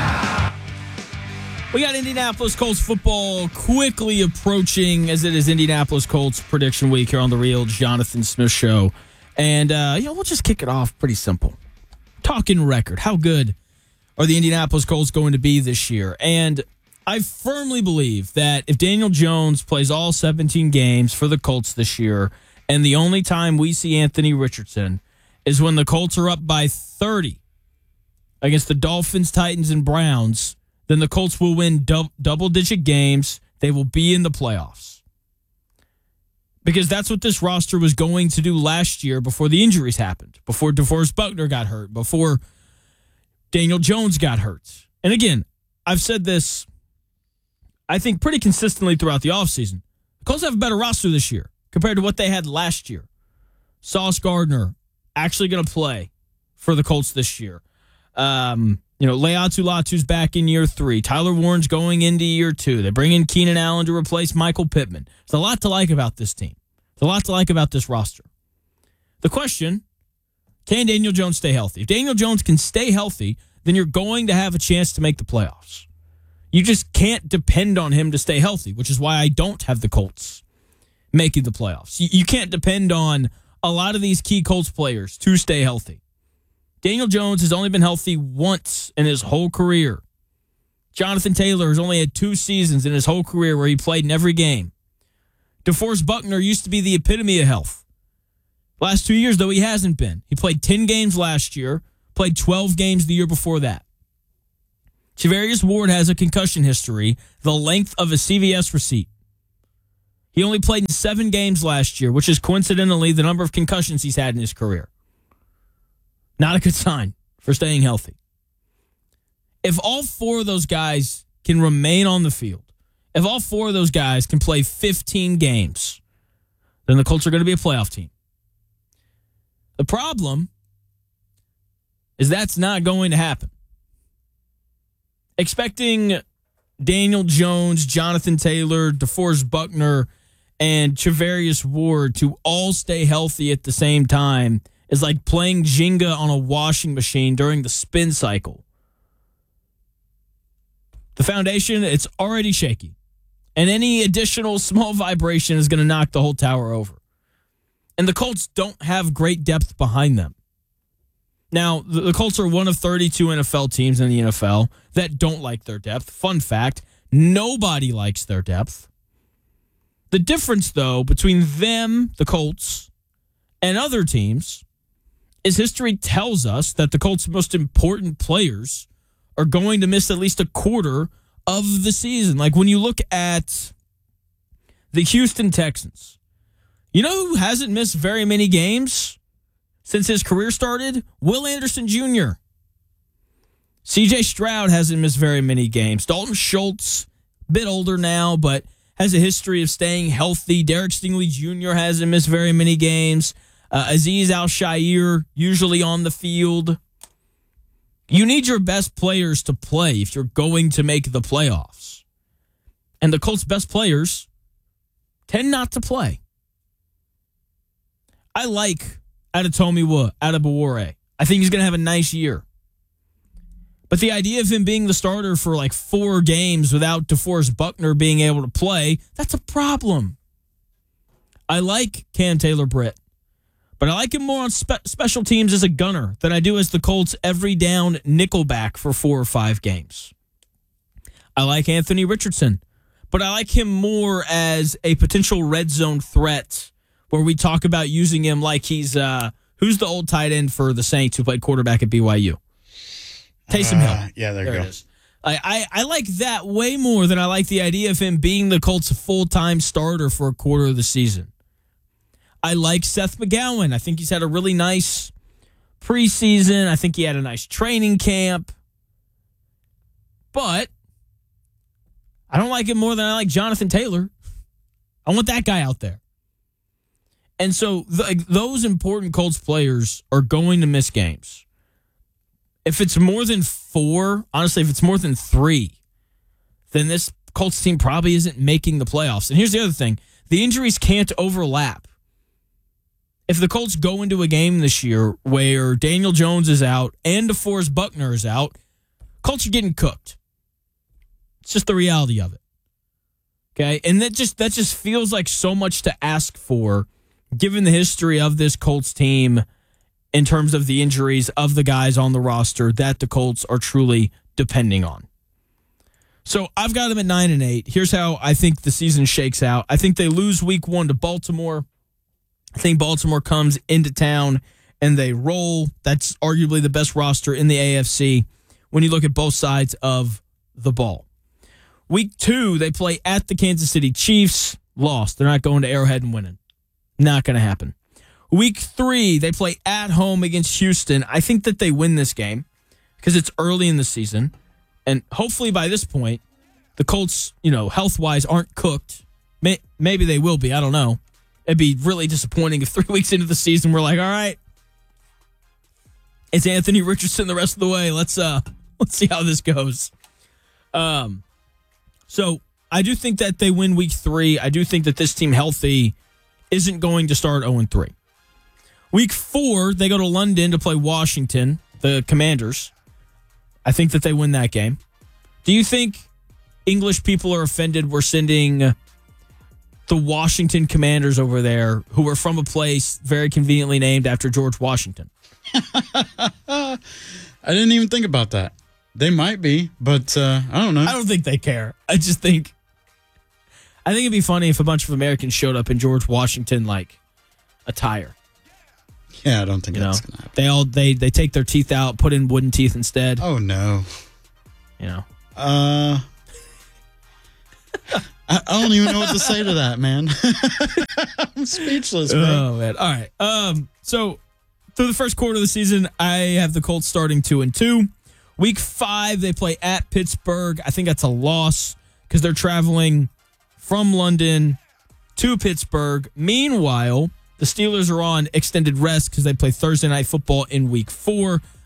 We got Indianapolis Colts football quickly approaching, as it is Indianapolis Colts prediction week here on the Real Jonathan Smith Show. And, we'll just kick it off pretty simple. Talking record. How good are the Indianapolis Colts going to be this year? And I firmly believe that if Daniel Jones plays all 17 games for the Colts this year, and the only time we see Anthony Richardson is when the Colts are up by 30 against the Dolphins, Titans, and Browns, then the Colts will win double-digit games. They will be in the playoffs. Because that's what this roster was going to do last year before the injuries happened, before DeForest Buckner got hurt, before Daniel Jones got hurt. And again, I've said this, I think, pretty consistently throughout the offseason. The Colts have a better roster this year compared to what they had last year. Sauce Gardner actually going to play for the Colts this year. Leatu Latu's back in year 3. Tyler Warren's going into year 2. They bring in Keenan Allen to replace Michael Pittman. There's a lot to like about this team. There's a lot to like about this roster. The question, can Daniel Jones stay healthy? If Daniel Jones can stay healthy, then you're going to have a chance to make the playoffs. You just can't depend on him to stay healthy, which is why I don't have the Colts making the playoffs. You can't depend on a lot of these key Colts players to stay healthy. Daniel Jones has only been healthy once in his whole career. Jonathan Taylor has only had 2 seasons in his whole career where he played in every game. DeForest Buckner used to be the epitome of health. Last 2 years, though, he hasn't been. He played 10 games last year, played 12 games the year before that. Charvarius Ward has a concussion history, the length of a CVS receipt. He only played in 7 games last year, which is coincidentally the number of concussions he's had in his career. Not a good sign for staying healthy. If all 4 of those guys can remain on the field, if all 4 of those guys can play 15 games, then the Colts are going to be a playoff team. The problem is that's not going to happen. Expecting Daniel Jones, Jonathan Taylor, DeForest Buckner, and Charvarius Ward to all stay healthy at the same time is like playing Jenga on a washing machine during the spin cycle. The foundation, it's already shaky. And any additional small vibration is going to knock the whole tower over. And the Colts don't have great depth behind them. Now, the Colts are one of 32 NFL teams in the NFL that don't like their depth. Fun fact, nobody likes their depth. The difference, though, between them, the Colts, and other teams is history tells us that the Colts' most important players are going to miss at least a quarter of the season. Like when you look at the Houston Texans, you know who hasn't missed very many games since his career started? Will Anderson Jr. C.J. Stroud hasn't missed very many games. Dalton Schultz, a bit older now, but has a history of staying healthy. Derek Stingley Jr. hasn't missed very many games. Azeez Al-Shaair, usually on the field. You need your best players to play if you're going to make the playoffs. And the Colts' best players tend not to play. I like Adetomiwa. I think he's going to have a nice year. But the idea of him being the starter for like 4 games without DeForest Buckner being able to play, that's a problem. I like Cam Taylor-Britt, but I like him more on special teams as a gunner than I do as the Colts' every down nickelback for 4 or 5 games. I like Anthony Richardson, but I like him more as a potential red zone threat where we talk about using him like he's, who's the old tight end for the Saints who played quarterback at BYU? Taysom Hill. Yeah, there you go. It is. I like that way more than I like the idea of him being the Colts' full-time starter for a quarter of the season. I like Seth McGowan. I think he's had a really nice preseason. I think he had a nice training camp. But I don't like him more than I like Jonathan Taylor. I want that guy out there. And so those important Colts players are going to miss games. If it's more than 4, honestly, if it's more than 3, then this Colts team probably isn't making the playoffs. And here's the other thing. The injuries can't overlap. If the Colts go into a game this year where Daniel Jones is out and DeForest Buckner is out, Colts are getting cooked. It's just the reality of it. Okay? And that just feels like so much to ask for given the history of this Colts team in terms of the injuries of the guys on the roster that the Colts are truly depending on. So I've got them at 9-8. Here's how I think the season shakes out. I think they lose week 1 to Baltimore. I think Baltimore comes into town and they roll. That's arguably the best roster in the AFC when you look at both sides of the ball. Week 2, they play at the Kansas City Chiefs. Lost. They're not going to Arrowhead and winning. Not going to happen. Week 3, they play at home against Houston. I think that they win this game because it's early in the season. And hopefully by this point, the Colts, health-wise aren't cooked. Maybe they will be. I don't know. It'd be really disappointing if 3 weeks into the season we're like, all right, it's Anthony Richardson the rest of the way. Let's see how this goes. So I do think that they win week 3. I do think that this team healthy isn't going to start 0-3. Week 4, they go to London to play Washington, the Commanders. I think that they win that game. Do you think English people are offended we're sending the Washington Commanders over there, who are from a place very conveniently named after George Washington? I didn't even think about that. They might be, but I don't know. I don't think they care. I think it'd be funny if a bunch of Americans showed up in George Washington like attire. Yeah, I don't think that's gonna happen. They take their teeth out, put in wooden teeth instead. Oh no. I don't even know what to say to that, man. I'm speechless, bro. Oh man. All right. So through the first quarter of the season, I have the Colts starting 2-2. Week 5, they play at Pittsburgh. I think that's a loss because they're traveling from London to Pittsburgh. Meanwhile, the Steelers are on extended rest because they play Thursday Night Football in Week 4.